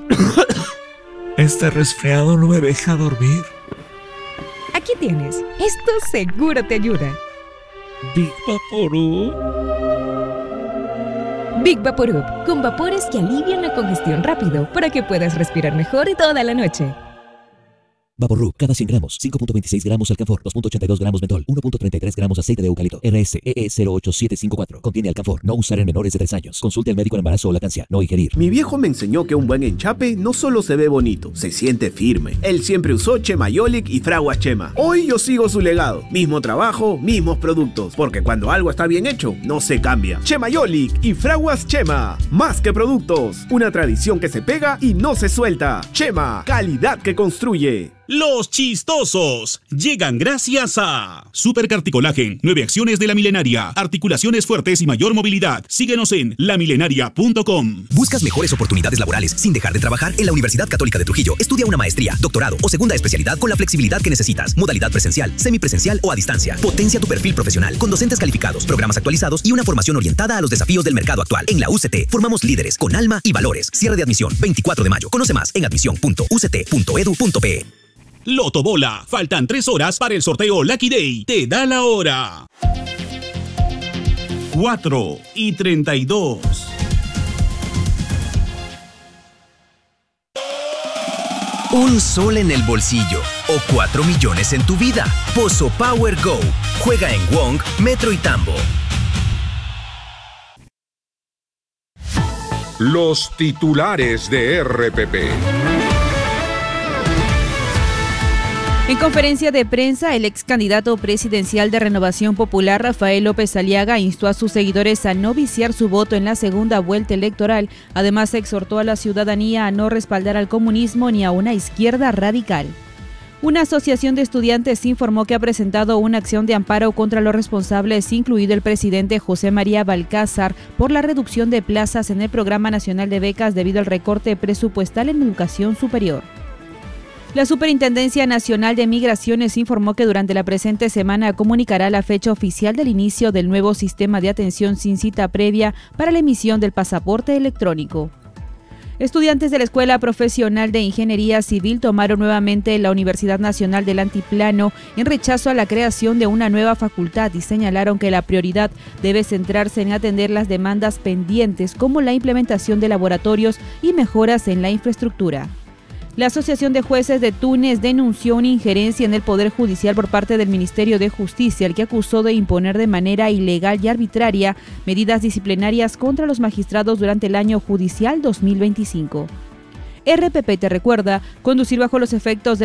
Este resfriado no me deja dormir. Aquí tienes. Esto seguro te ayuda. Big Vaporub. Big Vaporub, con vapores que alivian la congestión rápido para que puedas respirar mejor toda la noche. Vaporub, cada 100 gramos, 5.26 gramos alcanfor, 2.82 gramos mentol, 1.33 gramos aceite de eucalipto, RSEE 08754. Contiene alcanfor, no usar en menores de 3 años. Consulte al médico en embarazo o lactancia, no ingerir. Mi viejo me enseñó que un buen enchape no solo se ve bonito, se siente firme. Él siempre usó Chemayolic y Fraguas Chema. Hoy yo sigo su legado. Mismo trabajo, mismos productos. Porque cuando algo está bien hecho, no se cambia. Chemayolic y Fraguas Chema. Más que productos. Una tradición que se pega y no se suelta. Chema, calidad que construye. Los chistosos llegan gracias a Supercarticolagen, 9 acciones de la milenaria, articulaciones fuertes y mayor movilidad. Síguenos en lamilenaria.com. ¿Buscas mejores oportunidades laborales sin dejar de trabajar? En la Universidad Católica de Trujillo estudia una maestría, doctorado o segunda especialidad con la flexibilidad que necesitas. Modalidad presencial, semipresencial o a distancia. Potencia tu perfil profesional con docentes calificados, programas actualizados y una formación orientada a los desafíos del mercado actual. En la UCT formamos líderes con alma y valores. Cierre de admisión 24 de mayo. Conoce más en admisión.uct.edu.pe. Loto Bola. Faltan 3 horas para el sorteo Lucky Day. Te da la hora. 4:32. Un sol en el bolsillo o 4 millones en tu vida. Pozo Power Go. Juega en Wong, Metro y Tambo. Los titulares de RPP. En conferencia de prensa, el ex candidato presidencial de Renovación Popular, Rafael López Aliaga, instó a sus seguidores a no viciar su voto en la segunda vuelta electoral. Además, exhortó a la ciudadanía a no respaldar al comunismo ni a una izquierda radical. Una asociación de estudiantes informó que ha presentado una acción de amparo contra los responsables, incluido el presidente José María Balcázar, por la reducción de plazas en el Programa Nacional de Becas debido al recorte presupuestal en educación superior. La Superintendencia Nacional de Migraciones informó que durante la presente semana comunicará la fecha oficial del inicio del nuevo sistema de atención sin cita previa para la emisión del pasaporte electrónico. Estudiantes de la Escuela Profesional de Ingeniería Civil tomaron nuevamente la Universidad Nacional del Altiplano en rechazo a la creación de una nueva facultad y señalaron que la prioridad debe centrarse en atender las demandas pendientes como la implementación de laboratorios y mejoras en la infraestructura. La Asociación de Jueces de Túnez denunció una injerencia en el Poder Judicial por parte del Ministerio de Justicia, el que acusó de imponer de manera ilegal y arbitraria medidas disciplinarias contra los magistrados durante el año judicial 2025. RPP te recuerda conducir bajo los efectos de